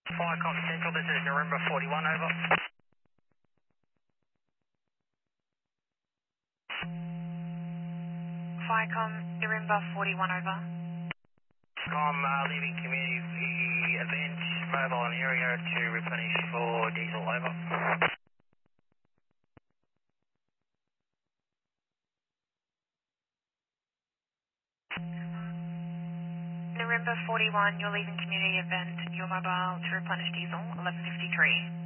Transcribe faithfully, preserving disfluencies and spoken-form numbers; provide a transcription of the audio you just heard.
Firecom Central, this is November forty-one, over. Firecom, November forty-one, over. I'm uh, leaving community event, mobile and area to replenish for diesel, over. November forty-one, you're leaving community event, your mobile to replenish diesel, eleven fifty-three.